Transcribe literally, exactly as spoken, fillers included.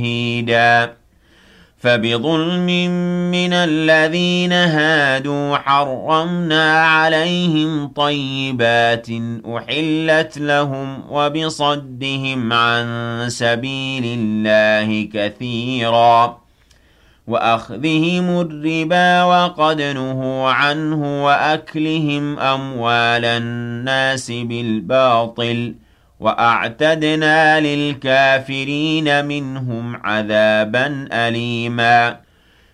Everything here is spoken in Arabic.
شهيدا فبظلم من الذين هادوا حرمنا عليهم طيبات أحلت لهم وبصدهم عن سبيل الله كثيرا وأخذهم الربا وقد نهوا عنه وأكلهم أموال الناس بالباطل وأعتدنا للكافرين منهم عذابا أليما